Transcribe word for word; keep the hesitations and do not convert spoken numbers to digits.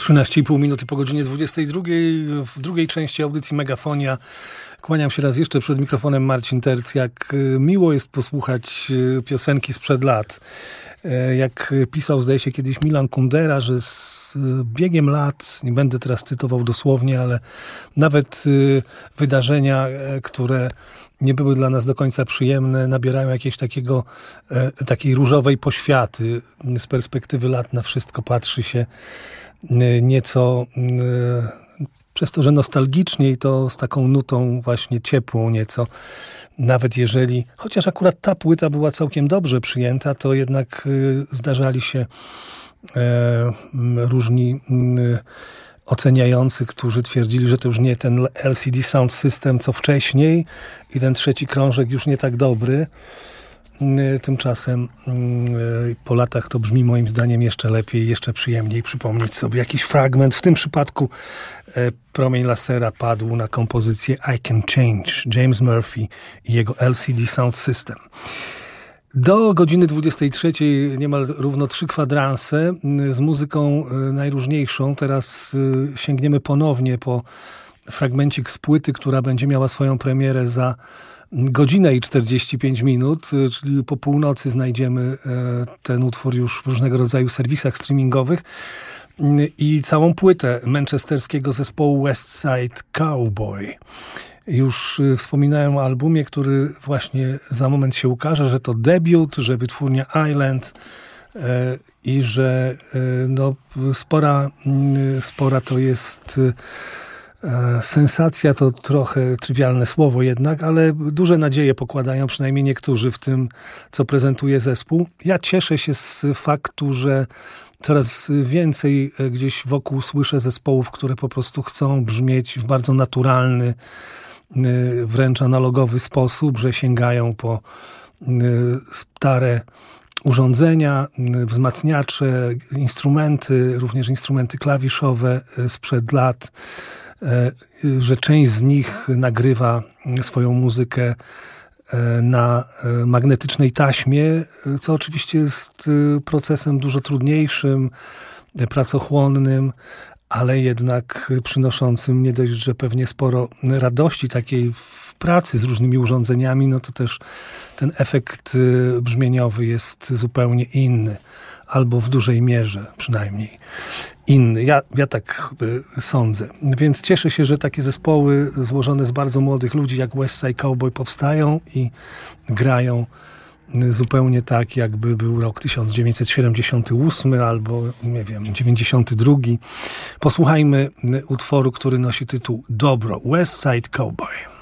trzynaście i pół minuty po godzinie dwudziestej drugiej. W drugiej części audycji Megafonia kłaniam się raz jeszcze przed mikrofonem Marcin Tercjak. Miło jest posłuchać piosenki sprzed lat. Jak pisał, zdaje się, kiedyś Milan Kundera, że z biegiem lat, nie będę teraz cytował dosłownie, ale nawet wydarzenia, które nie były dla nas do końca przyjemne, nabierają jakiegoś takiego, takiej różowej poświaty. Z perspektywy lat na wszystko patrzy się nieco, przez to, że nostalgiczniej, to z taką nutą właśnie ciepłą nieco. Nawet jeżeli, chociaż akurat ta płyta była całkiem dobrze przyjęta, to jednak zdarzali się różni oceniający, którzy twierdzili, że to już nie ten L C D Sound System co wcześniej i ten trzeci krążek już nie tak dobry. Tymczasem po latach to brzmi moim zdaniem jeszcze lepiej, jeszcze przyjemniej przypomnieć sobie jakiś fragment. W tym przypadku promień lasera padł na kompozycję I Can Change, James Murphy i jego L C D Sound System. Do godziny dwudziestej trzeciej niemal równo trzy kwadranse z muzyką najróżniejszą. Teraz sięgniemy ponownie po fragmencik z płyty, która będzie miała swoją premierę za godzinę i czterdzieści pięć minut, czyli po północy znajdziemy ten utwór już w różnego rodzaju serwisach streamingowych i całą płytę manchesterskiego zespołu West Side Cowboy. Już wspominałem o albumie, który właśnie za moment się ukaże, że to debiut, że wytwórnia Island i że no, spora, spora to jest sensacja, to trochę trywialne słowo jednak, ale duże nadzieje pokładają przynajmniej niektórzy w tym, co prezentuje zespół. Ja cieszę się z faktu, że coraz więcej gdzieś wokół słyszę zespołów, które po prostu chcą brzmieć w bardzo naturalny, wręcz analogowy sposób, że sięgają po stare urządzenia, wzmacniacze, instrumenty, również instrumenty klawiszowe sprzed lat, że część z nich nagrywa swoją muzykę na magnetycznej taśmie, co oczywiście jest procesem dużo trudniejszym, pracochłonnym, ale jednak przynoszącym nie dość, że pewnie sporo radości takiej w pracy z różnymi urządzeniami, no to też ten efekt brzmieniowy jest zupełnie inny, albo w dużej mierze przynajmniej inny. Ja, ja tak sądzę. Więc cieszę się, że takie zespoły złożone z bardzo młodych ludzi jak West Side Cowboy powstają i grają zupełnie tak, jakby był rok tysiąc dziewięćset siedemdziesiąty ósmy albo, nie wiem, dziewięćdziesiąty drugi. Posłuchajmy utworu, który nosi tytuł Dobro, West Side Cowboy.